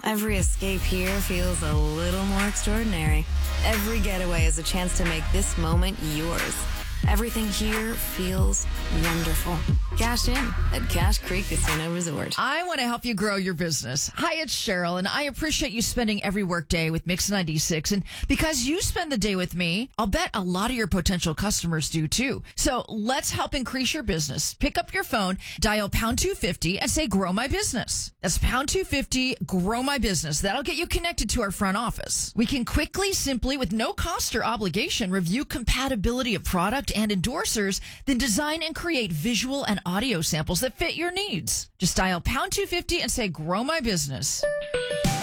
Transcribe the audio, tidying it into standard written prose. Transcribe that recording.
Every escape here feels a little more extraordinary. Every getaway is a chance to make this moment yours. Everything here feels wonderful. Cash in at Cache Creek Casino Resort. I want to help you grow your business. Hi, it's Cheryl, and I appreciate you spending every workday with Mix 96. And because you spend the day with me, I'll bet a lot of your potential customers do too. So let's help increase your business. Pick up your phone, dial pound 250 and say, grow my business. That's pound 250, grow my business. That'll get you connected to our front office. We can quickly, simply, with no cost or obligation, review compatibility of product and endorsers, then design and create visual and audio samples that fit your needs. Just dial pound 250 and say, grow my business.